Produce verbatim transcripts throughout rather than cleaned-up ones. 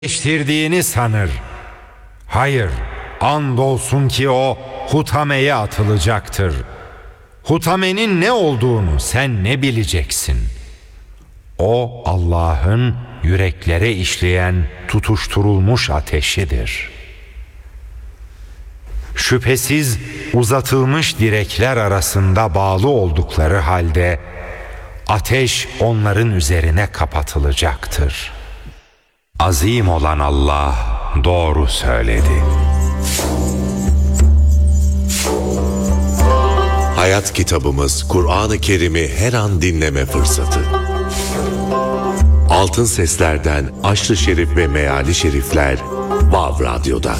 geçtirdiğini sanır. Hayır, andolsun ki o Hutame'ye atılacaktır. Hutame'nin ne olduğunu sen ne bileceksin? O Allah'ın yüreklere işleyen tutuşturulmuş ateşidir. Şüphesiz uzatılmış direkler arasında bağlı oldukları halde ateş onların üzerine kapatılacaktır. Azim olan Allah doğru söyledi. Hayat kitabımız Kur'an-ı Kerim'i her an dinleme fırsatı. Altın Sesler'den Aşr-ı Şerif ve Meali Şerifler Vav Radyo'da.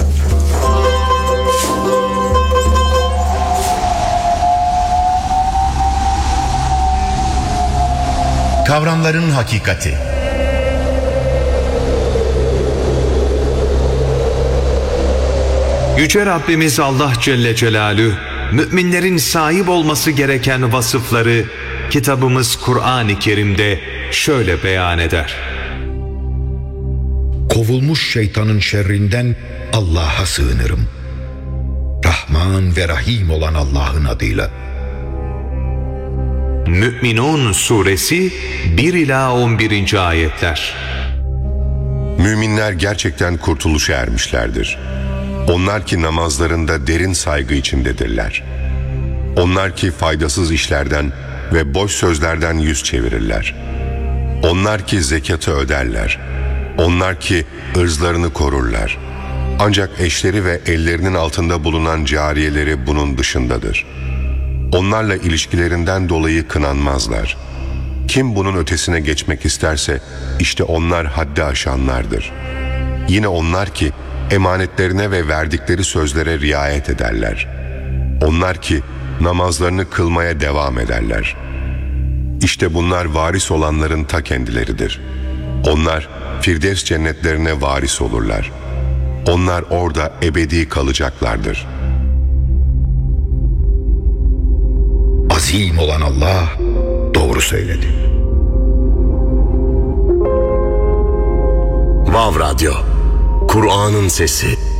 Kavramların hakikati. Yüce Rabbimiz Allah Celle Celaluhu, müminlerin sahip olması gereken vasıfları kitabımız Kur'an-ı Kerim'de şöyle beyan eder. Kovulmuş şeytanın şerrinden Allah'a sığınırım. Rahman ve Rahim olan Allah'ın adıyla. Mü'minun suresi bir ila on birinci ayetler. Müminler gerçekten kurtuluşa ermişlerdir. Onlar ki namazlarında derin saygı içindedirler. Onlar ki faydasız işlerden ve boş sözlerden yüz çevirirler. Onlar ki zekatı öderler. Onlar ki ırzlarını korurlar. Ancak eşleri ve ellerinin altında bulunan cariyeleri bunun dışındadır. Onlarla ilişkilerinden dolayı kınanmazlar. Kim bunun ötesine geçmek isterse işte onlar haddi aşanlardır. Yine onlar ki emanetlerine ve verdikleri sözlere riayet ederler. Onlar ki namazlarını kılmaya devam ederler. İşte bunlar varis olanların ta kendileridir. Onlar Firdevs cennetlerine varis olurlar. Onlar orada ebedi kalacaklardır. Azim olan Allah doğru söyledi. Vav Radyo, Kur'an'ın sesi.